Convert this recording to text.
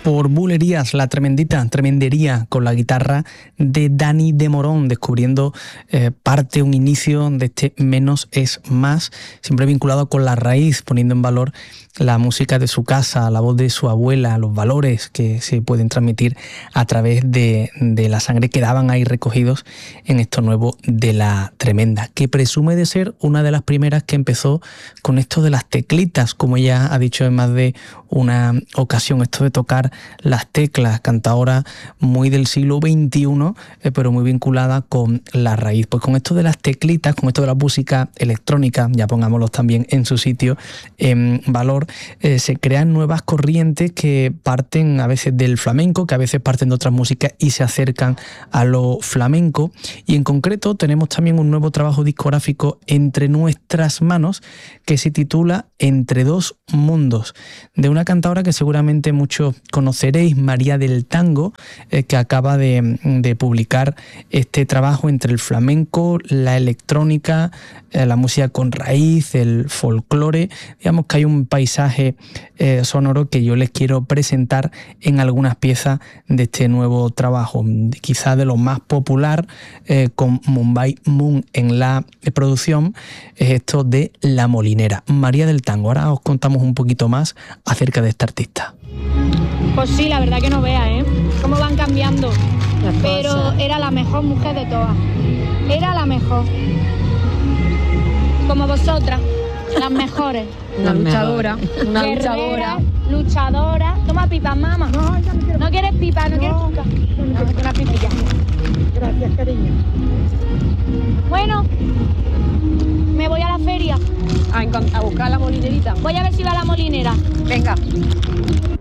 por Bulerías, la tremendería con la guitarra de Dani de Morón, descubriendo un inicio de este menos es más, siempre vinculado con la raíz, poniendo en valor la música de su casa, la voz de su abuela, los valores que se pueden transmitir a través de la sangre que daban ahí recogidos en esto nuevo de La Tremenda, que presume de ser una de las primeras que empezó con esto de las teclitas, como ella ha dicho en más de una ocasión, esto de tocar las teclas, cantadora muy del siglo XXI, pero muy vinculada con la raíz. Pues con esto de las teclitas, con esto de la música electrónica, ya pongámoslos también en su sitio, en valor, se crean nuevas corrientes que parten a veces del flamenco, que a veces parten de otras músicas y se acercan a lo flamenco. Y en concreto tenemos también un nuevo trabajo discográfico entre nuestras manos que se titula Entre dos mundos, de una cantadora que seguramente muchos conoceréis, María del Tango, que acaba de publicar este trabajo entre el flamenco, la electrónica, la música con raíz, el folclore. Digamos que hay un paisaje sonoro que yo les quiero presentar en algunas piezas de este nuevo trabajo, quizás de lo más popular, con Mumbai Moon en la producción, es esto de La Molinera. María del Tango. Ahora os contamos un poquito más acerca de esta artista. Pues sí, la verdad que no veas, cómo van cambiando. Pero era la mejor mujer de todas. Era la mejor. Como vosotras, las mejores. Una luchadora. Una guerrera, luchadora. Toma pipa, mamá. No quieres pipa, no quieres pipa. No, una pipilla. Gracias, cariño. Bueno, me voy a la feria. A buscar la molinerita. Voy a ver si va la molinera. Venga.